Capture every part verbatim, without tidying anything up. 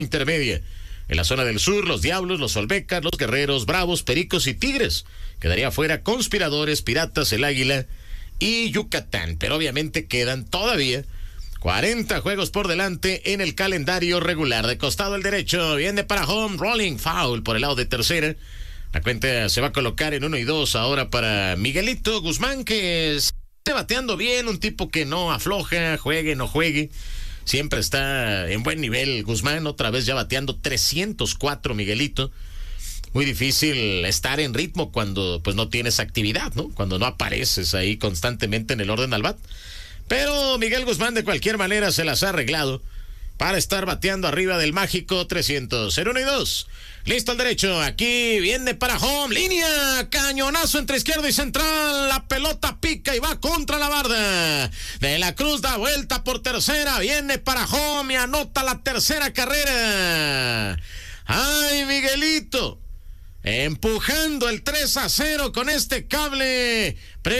intermedia. En la zona del sur, los Diablos, los Olmecas, los Guerreros, Bravos, Pericos y Tigres. Quedaría fuera Conspiradores, Piratas, el Águila y Yucatán. Pero obviamente quedan todavía cuarenta juegos por delante en el calendario regular. De costado el derecho, viene para home, rolling foul por el lado de tercera. La cuenta se va a colocar en uno y dos ahora para Miguelito Guzmán, que está bateando bien, un tipo que no afloja, juegue, no juegue. Siempre está en buen nivel Guzmán, otra vez ya bateando trescientos cuatro Miguelito. Muy difícil estar en ritmo cuando pues no tienes actividad, ¿no? Cuando no apareces ahí constantemente en el orden al bat. Pero Miguel Guzmán de cualquier manera se las ha arreglado para estar bateando arriba del mágico trescientos. En uno y dos. Listo al derecho. Aquí viene para home. Línea. Cañonazo entre izquierdo y central. La pelota pica y va contra la barda. De la Cruz da vuelta por tercera. Viene para home y anota la tercera carrera. ¡Ay, Miguelito! Empujando el tres a cero con este cable.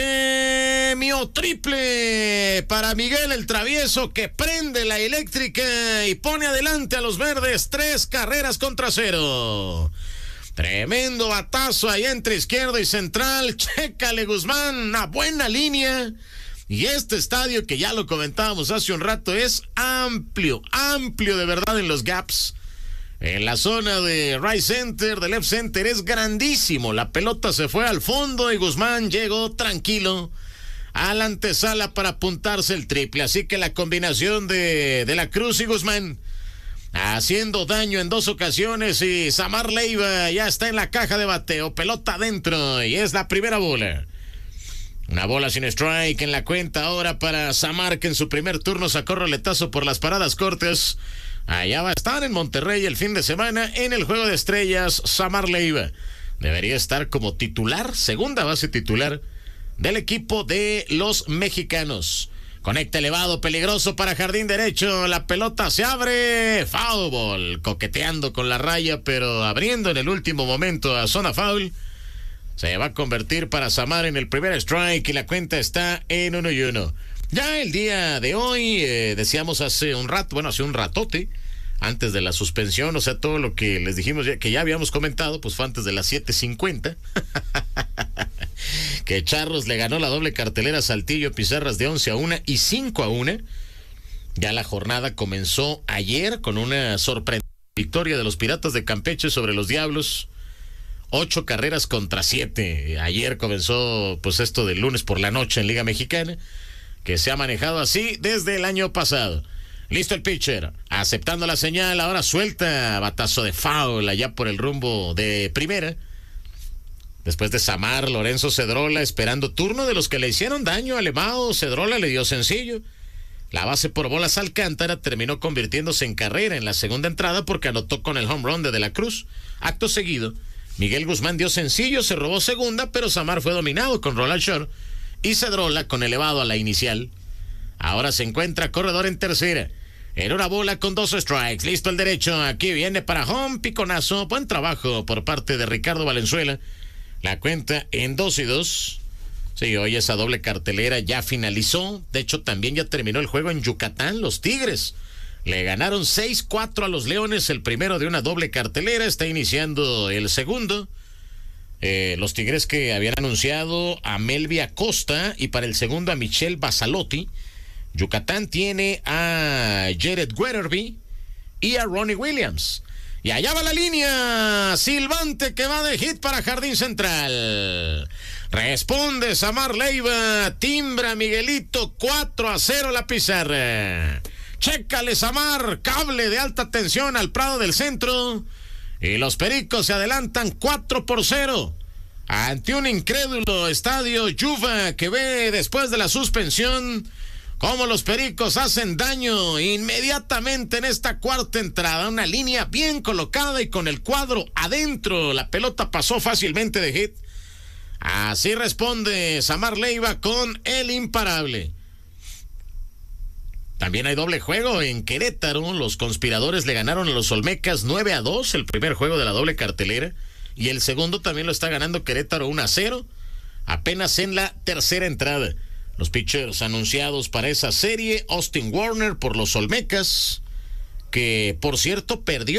Premio triple para Miguel el Travieso, que prende la eléctrica y pone adelante a los verdes tres carreras contra cero. Tremendo batazo ahí entre izquierdo y central. Chécale, Guzmán, una buena línea. Y este estadio, que ya lo comentábamos hace un rato, es amplio, amplio de verdad en los gaps. En la zona de right center, de left center, es grandísimo. La pelota se fue al fondo y Guzmán llegó tranquilo a la antesala para apuntarse el triple. Así que la combinación de, de la Cruz y Guzmán haciendo daño en dos ocasiones, y Samar Leiva ya está en la caja de bateo. Pelota adentro y es la primera bola. Una bola sin strike en la cuenta ahora para Samar, que en su primer turno sacó roletazo por las paradas cortas. Allá va a estar en Monterrey el fin de semana en el Juego de Estrellas. Samar Leiva debería estar como titular, segunda base titular del equipo de los mexicanos. Conecta elevado, peligroso para jardín derecho. La pelota se abre. Foul ball, coqueteando con la raya, pero abriendo en el último momento a zona foul. Se va a convertir para Samar en el primer strike y la cuenta está en uno y uno. Ya el día de hoy, eh, decíamos hace un rato, bueno, hace un ratote, antes de la suspensión, o sea, todo lo que les dijimos, ya, que ya habíamos comentado, pues fue antes de las siete cincuenta, que Charros le ganó la doble cartelera a Saltillo Pizarras de once a uno y cinco a uno. Ya la jornada comenzó ayer con una sorprendente victoria de los Piratas de Campeche sobre los Diablos. Ocho carreras contra siete. Ayer comenzó pues esto del lunes por la noche en Liga Mexicana, que se ha manejado así desde el año pasado. Listo el pitcher, aceptando la señal, ahora suelta, batazo de foul allá por el rumbo de primera. Después de Samar, Lorenzo Cedrola esperando turno de los que le hicieron daño a Lemao. Cedrola le dio sencillo. La base por bolas Alcántara terminó convirtiéndose en carrera en la segunda entrada porque anotó con el home run de De la Cruz. Acto seguido, Miguel Guzmán dio sencillo, se robó segunda, pero Samar fue dominado con Roland Shore. Y Cedrola con elevado a la inicial. Ahora se encuentra corredor en tercera. En una bola con dos strikes. Listo el derecho. Aquí viene para home. Piconazo. Buen trabajo por parte de Ricardo Valenzuela. La cuenta en dos y dos. Sí, hoy esa doble cartelera ya finalizó. De hecho, también ya terminó el juego en Yucatán. Los Tigres le ganaron seis cuatro a los Leones. El primero de una doble cartelera. Está iniciando el segundo. Eh, los Tigres que habían anunciado a Melvi Acosta y para el segundo a Michelle Basalotti. Yucatán tiene a Jared Weatherby y a Ronnie Williams. Y allá va la línea. Silvante que va de hit para jardín central. Responde Samar Leiva. Timbra Miguelito. cuatro a cero la pizarra. Chécale, Samar. Cable de alta tensión al Prado del Centro. Y los Pericos se adelantan cuatro por cero ante un incrédulo estadio Yuva, que ve después de la suspensión cómo los Pericos hacen daño inmediatamente en esta cuarta entrada. Una línea bien colocada y con el cuadro adentro. La pelota pasó fácilmente de hit. Así responde Samar Leiva con el imparable. También hay doble juego en Querétaro. Los Conspiradores le ganaron a los Olmecas nueve a dos, el primer juego de la doble cartelera. Y el segundo también lo está ganando Querétaro uno a cero, apenas en la tercera entrada. Los pitchers anunciados para esa serie: Austin Warner por los Olmecas, que por cierto perdió